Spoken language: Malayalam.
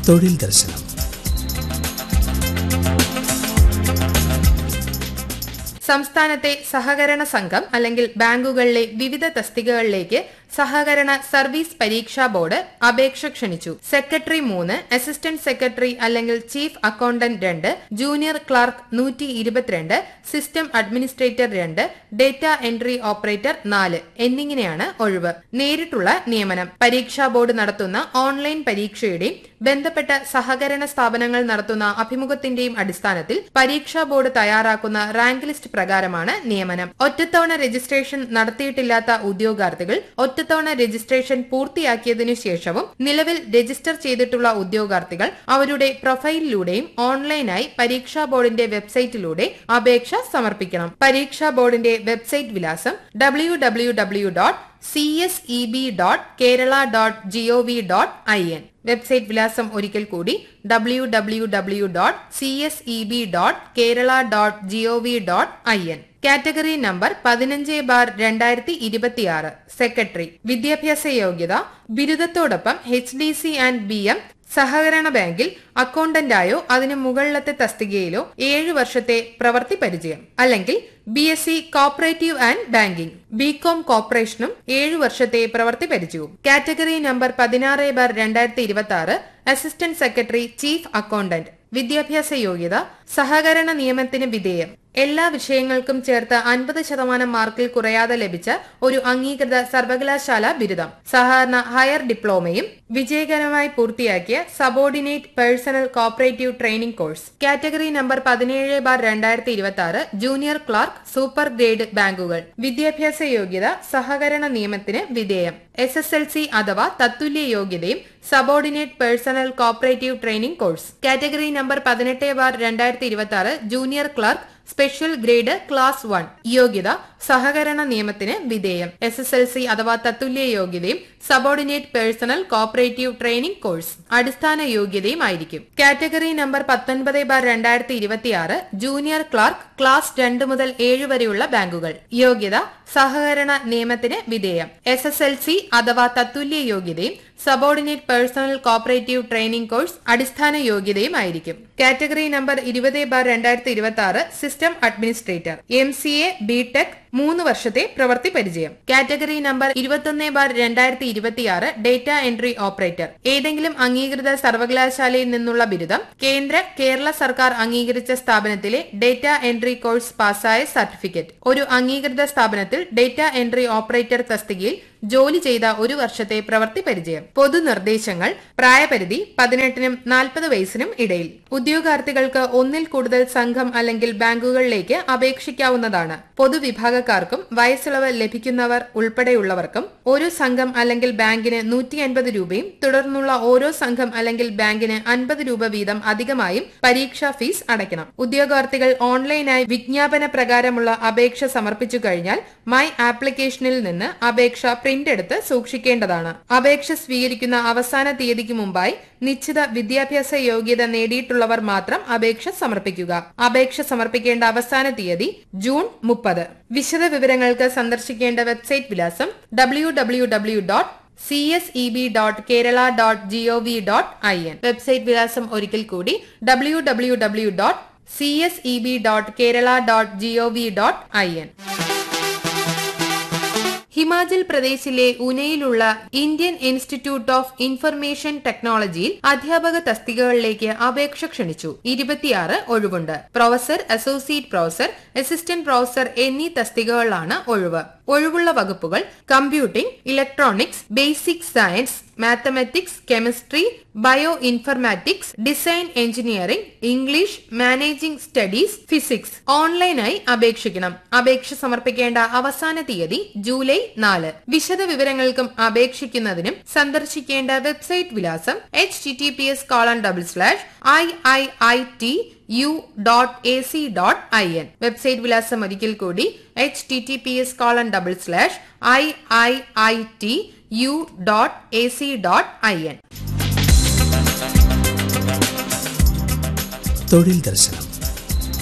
തൊഴിൽ ദർശനം. സംസ്ഥാനത്തെ സഹകരണ സംഘം അല്ലെങ്കിൽ ബാങ്കുകളിലെ വിവിധ തസ്തികകളിലേക്ക് സഹകരണ സർവീസ് പരീക്ഷാ ബോർഡ് അപേക്ഷ ക്ഷണിച്ചു. സെക്രട്ടറി 3, അസിസ്റ്റന്റ് സെക്രട്ടറി അല്ലെങ്കിൽ chief accountant 2, junior clerk 122, system administrator 2, data entry operator 4 എന്നിങ്ങനെയാണ് ഒഴിവ്. നേരിട്ടുള്ള നിയമനം. പരീക്ഷാ ബോർഡ് നടത്തുന്ന ഓൺലൈൻ പരീക്ഷയുടെയും ബന്ധപ്പെട്ട സഹകരണ സ്ഥാപനങ്ങൾ നടത്തുന്ന അഭിമുഖത്തിന്റെയും അടിസ്ഥാനത്തിൽ പരീക്ഷാ ബോർഡ് തയ്യാറാക്കുന്ന റാങ്ക് ലിസ്റ്റ് പ്രകാരമാണ് നിയമനം. ഒറ്റത്തവണ രജിസ്ട്രേഷൻ നടത്തിയിട്ടില്ലാത്ത ഉദ്യോഗാർത്ഥികൾ ഒറ്റത്തവണ രജിസ്ട്രേഷൻ പൂർത്തിയാക്കിയതിനു ശേഷവും നിലവിൽ രജിസ്റ്റർ ചെയ്തിട്ടുള്ള ഉദ്യോഗാർത്ഥികൾ അവരുടെ പ്രൊഫൈലിലൂടെയും ഓൺലൈനായി പരീക്ഷാ ബോർഡിന്റെ വെബ്സൈറ്റിലൂടെ അപേക്ഷ സമർപ്പിക്കണം. പരീക്ഷാ ബോർഡിന്റെ വെബ്സൈറ്റ് വിലാസം www.ceseb.kerala.gov.in. വെബ്സൈറ്റ് വിലാസം ഒരിക്കൽ കൂടി www.ceseb.kerala.gov.in. Category number 15/2026. സെക്രട്ടറി. വിദ്യാഭ്യാസ യോഗ്യത ബിരുദത്തോടൊപ്പം HDC ആൻഡ് BM സഹകരണ ബാങ്കിൽ അക്കൌണ്ടന്റായോ അതിന് മുകളിലത്തെ തസ്തികയിലോ 7 വർഷത്തെ പ്രവൃത്തി പരിചയം, അല്ലെങ്കിൽ BSc cooperative and banking, BCom കോർപ്പറേഷനും 7 വർഷത്തെ പ്രവൃത്തി പരിചയവും. Category number 16/2026. Assistant secretary chief accountant. വിദ്യാഭ്യാസ യോഗ്യത സഹകരണ നിയമത്തിന് വിധേയം. എല്ലാ വിഷയങ്ങൾക്കും ചേർത്ത് 50% മാർക്കിൽ കുറയാതെ ലഭിച്ച ഒരു അംഗീകൃത സർവകലാശാല ബിരുദം, സഹകരണ ഹയർ ഡിപ്ലോമയും വിജയകരമായി പൂർത്തിയാക്കിയ subordinate personal cooperative training course. Category number 17/2026. Junior clerk super grade ബാങ്കുകൾ. വിദ്യാഭ്യാസ യോഗ്യത സഹകരണ നിയമത്തിന് വിധേയം. SSLC അഥവാ തത്തുല്യ യോഗ്യതയും subordinate personal cooperative training course. Category number 18/2026. Junior clerk special grade class 1. യോഗ്യത സഹകരണ നിയമത്തിന് വിധേയം. SSLC അഥവാ തത്തുല്യ യോഗ്യതയും subordinate personal cooperative training course അടിസ്ഥാന യോഗ്യതയും ആയിരിക്കും. Category number 19/2026. Junior clerk class 2 മുതൽ 7 വരെയുള്ള ബാങ്കുകൾ. യോഗ്യത സഹകരണ നിയമത്തിന് വിധേയം. SSLC അഥവാ തത്തുല്യ യോഗ്യതയും subordinate personal cooperative training course അടിസ്ഥാന യോഗ്യതയും ആയിരിക്കും. Category number 20/2026. System administrator. MCA BTech 3 വർഷത്തെ പ്രവൃത്തി പരിചയം. Category number 21/2026. Data entry operator. ഏതെങ്കിലും അംഗീകൃത സർവകലാശാലയിൽ നിന്നുള്ള ബിരുദം, കേരള സർക്കാർ അംഗീകരിച്ച സ്ഥാപനത്തിലെ ഡേറ്റ എൻട്രി കോഴ്സ് പാസ്സായ സർട്ടിഫിക്കറ്റ്. ഒരു അംഗീകൃത സ്ഥാപനത്തിൽ ഡേറ്റ എൻട്രി ഓപ്പറേറ്റർ തസ്തികയിൽ ജോലി ചെയ്ത 1 വർഷത്തെ പ്രവൃത്തി പരിചയം. പൊതുനിർദ്ദേശങ്ങൾ. പ്രായപരിധി 18-നും 40 വയസ്സിനും ഇടയിൽ. ഉദ്യോഗാർത്ഥികൾക്ക് ഒന്നിൽ കൂടുതൽ സംഘം അല്ലെങ്കിൽ ബാങ്കുകളിലേക്ക് അപേക്ഷിക്കാവുന്നതാണ്. പൊതുവിഭാഗക്കാർക്കും വയസ്സിളവ് ലഭിക്കുന്നവർ ഉൾപ്പെടെയുള്ളവർക്കും ഒരു സംഘം അല്ലെങ്കിൽ ബാങ്കിന് 150 രൂപയും തുടർന്നുള്ള ഓരോ സംഘം അല്ലെങ്കിൽ ബാങ്കിന് 50 രൂപ വീതം അധികമായും പരീക്ഷാ ഫീസ് അടയ്ക്കണം. ഉദ്യോഗാർത്ഥികൾ ഓൺലൈനായി വിജ്ഞാപന പ്രകാരമുള്ള അപേക്ഷ സമർപ്പിച്ചു കഴിഞ്ഞാൽ മൈ ആപ്ലിക്കേഷനിൽ നിന്ന് അപേക്ഷ പ്രിന്റ് എടുത്ത് സൂക്ഷിക്കേണ്ടതാണ്. അപേക്ഷ സ്വീകരിക്കുന്ന അവസാന തീയതിക്ക് മുമ്പായി നിശ്ചിത വിദ്യാഭ്യാസ യോഗ്യത നേടിയിട്ടുള്ളവർ മാത്രം അപേക്ഷ സമർപ്പിക്കുക. അപേക്ഷ സമർപ്പിക്കേണ്ട അവസാന തീയതി ജൂൺ 30. വിശദ വിവരങ്ങൾക്ക് സന്ദർശിക്കേണ്ട വെബ്സൈറ്റ് വിലാസം www.ceseb.kerala.gov.in. വെബ്സൈറ്റ് വിലാസം ഒരിക്കൽ കൂടി www.ceseb.kerala.gov.in. ഹിമാചൽ പ്രദേശിലെ ഉനയിലുള്ള ഇന്ത്യൻ ഇൻസ്റ്റിറ്റ്യൂട്ട് ഓഫ് ഇൻഫർമേഷൻ ടെക്നോളജിയിൽ അധ്യാപക തസ്തികകളിലേക്ക് അപേക്ഷ ക്ഷണിച്ചു. 26 ഒഴിവുണ്ട്. Professor, associate professor, assistant professor എന്നീ തസ്തികകളിലാണ് ഒഴിവ്. ഒഴിവുള്ള വകുപ്പുകൾ computing, electronics, basic science, mathematics, chemistry, bio informatics, design engineering, English, managing studies, physics. ഓൺലൈനായി അപേക്ഷിക്കണം. അപേക്ഷ സമർപ്പിക്കേണ്ട അവസാന തീയതി ജൂലൈ 4. വിശദ വിവരങ്ങൾക്കും അപേക്ഷിക്കുന്നതിനും സന്ദർശിക്കേണ്ട വെബ്സൈറ്റ് വിലാസം https://iiitu.ac.in. വെബ്സൈറ്റ് വിലാസം ഒരിക്കൽ കൂടി https://iiitu.ac.in. തൊഴിൽ ദർശനം.